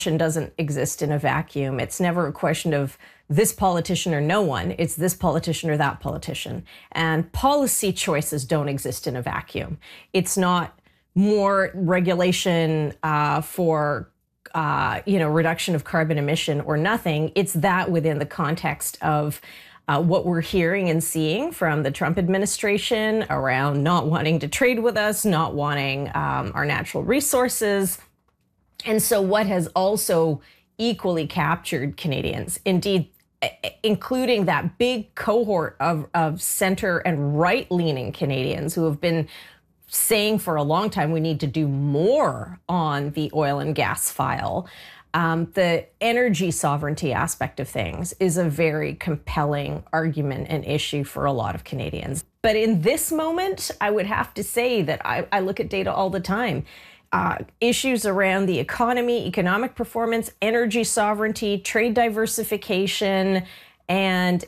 doesn't exist in a vacuum. It's never a question of this politician or no one. It's this politician or that politician. And policy choices don't exist in a vacuum. It's not more regulation for reduction of carbon emission or nothing. It's that within the context of what we're hearing and seeing from the Trump administration around not wanting to trade with us, not wanting our natural resources. And so what has also equally captured Canadians, indeed, including that big cohort of center and right-leaning Canadians who have been saying for a long time we need to do more on the oil and gas file. The energy sovereignty aspect of things is a very compelling argument and issue for a lot of Canadians. But in this moment, I would have to say that I look at data all the time. Issues around the economy, economic performance, energy sovereignty, trade diversification, and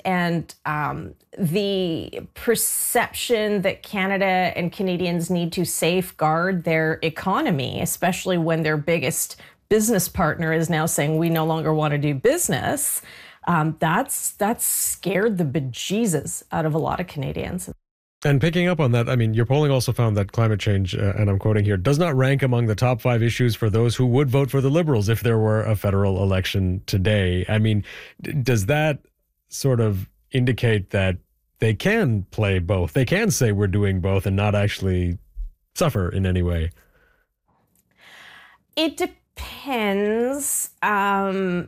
the perception that Canada and Canadians need to safeguard their economy, especially when their biggest business partner is now saying we no longer want to do business. That's scared the bejesus out of a lot of Canadians. And picking up on that, I mean, your polling also found that climate change, and I'm quoting here, does not rank among the top 5 issues for those who would vote for the Liberals if there were a federal election today. I mean, does that sort of indicate that they can play both? They can say we're doing both and not actually suffer in any way? It depends. And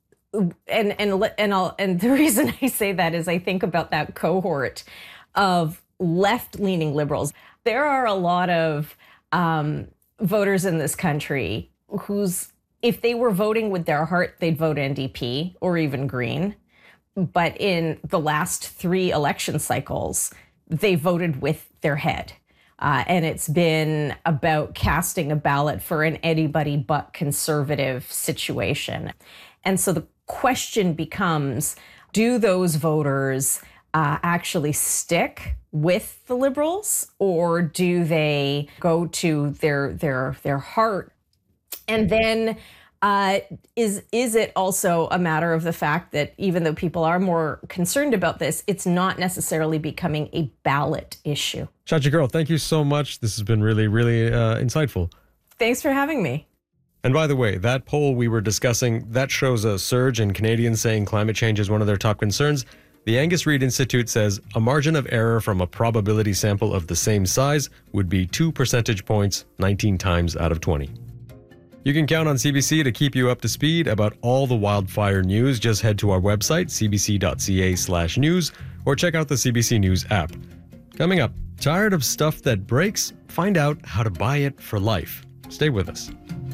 the reason I say that is I think about that cohort of left-leaning Liberals. There are a lot of voters in this country whose, if they were voting with their heart, they'd vote NDP or even Green. But in the last 3 election cycles, they voted with their head. And it's been about casting a ballot for an anybody but conservative situation. And so the question becomes, do those voters actually stick with the Liberals, or do they go to their heart? And then is it also a matter of the fact that even though people are more concerned about this, it's not necessarily becoming a ballot issue? Shachi Kurl, thank you so much. This has been really, really insightful. Thanks for having me. And by the way, that poll we were discussing, that shows a surge in Canadians saying climate change is one of their top concerns. The Angus Reid Institute says a margin of error from a probability sample of the same size would be 2 percentage points, 19 times out of 20. You can count on CBC to keep you up to speed about all the wildfire news. Just head to our website, cbc.ca/news, or check out the CBC News app. Coming up, tired of stuff that breaks? Find out how to buy it for life. Stay with us.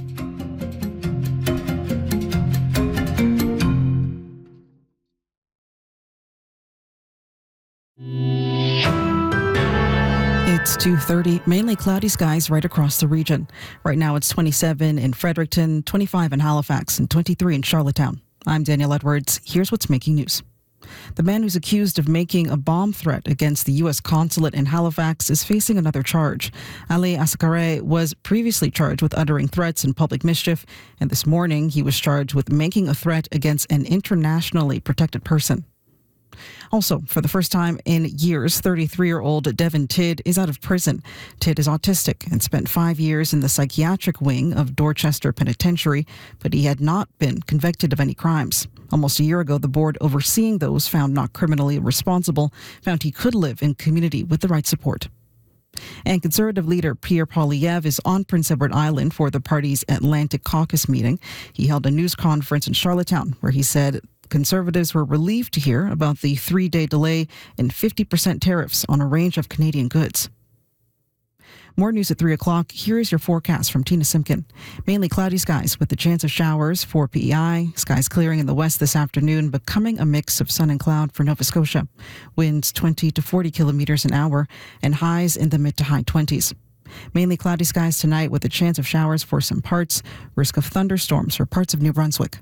It's 2:30, mainly cloudy skies right across the region. Right now it's 27 in Fredericton, 25 in Halifax, and 23 in Charlottetown. I'm Danielle Edwards. Here's what's making news. The man who's accused of making a bomb threat against the U.S. consulate in Halifax is facing another charge. Ali Asakare was previously charged with uttering threats and public mischief, and this morning he was charged with making a threat against an internationally protected person. Also, for the first time in years, 33-year-old Devin Tidd is out of prison. Tidd is autistic and spent 5 years in the psychiatric wing of Dorchester Penitentiary, but he had not been convicted of any crimes. Almost a year ago, the board overseeing those found not criminally responsible found he could live in community with the right support. And Conservative leader Pierre Poilievre is on Prince Edward Island for the party's Atlantic Caucus meeting. He held a news conference in Charlottetown where he said Conservatives were relieved to hear about the 3-day delay in 50% tariffs on a range of Canadian goods. More news at 3 o'clock. Here is your forecast from Tina Simpkin. Mainly cloudy skies with the chance of showers for PEI. Skies clearing in the west this afternoon, becoming a mix of sun and cloud for Nova Scotia. Winds 20 to 40 kilometers an hour and highs in the mid to high 20s. Mainly cloudy skies tonight with a chance of showers for some parts. Risk of thunderstorms for parts of New Brunswick.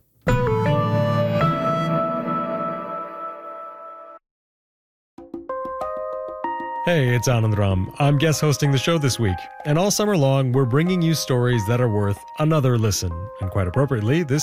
Hey, it's Anand Ram. I'm guest hosting the show this week. And all summer long, we're bringing you stories that are worth another listen. And quite appropriately, this